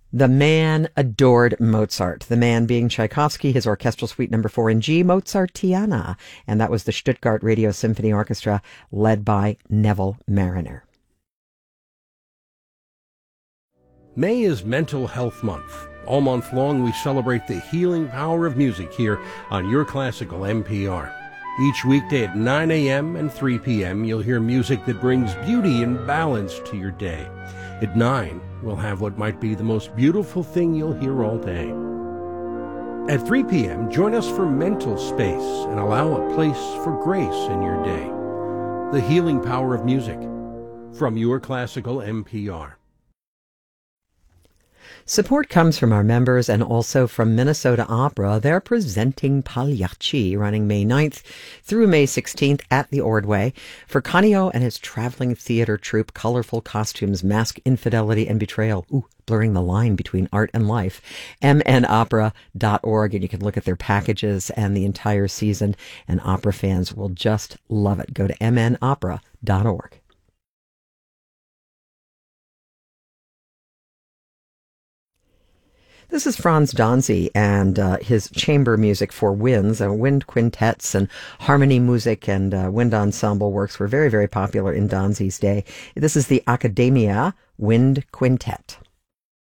The man adored Mozart, the man being Tchaikovsky, his Orchestral Suite No. 4 in G, Mozartiana, and that was the Stuttgart Radio Symphony Orchestra led by Neville Marriner. May is Mental Health Month. All month long, we celebrate the healing power of music here on Your Classical NPR. Each weekday at 9 a.m. and 3 p.m., you'll hear music that brings beauty and balance to your day. At 9, we'll have what might be the most beautiful thing you'll hear all day. At 3 p.m., join us for Mental Space and allow a place for grace in your day. The healing power of music from Your Classical NPR. Support comes from our members and also from Minnesota Opera. They're presenting Pagliacci, running May 9th through May 16th at the Ordway. For Canio and his traveling theater troupe, colorful costumes, mask infidelity and betrayal. Blurring the line between art and life. mnopera.org, and you can look at their packages and the entire season, and opera fans will just love it. Go to mnopera.org. This is Franz Danzi and his chamber music for winds, wind quintets and harmony music and wind ensemble works were very, very popular in Danzi's day. This is the Accademia Wind Quintet.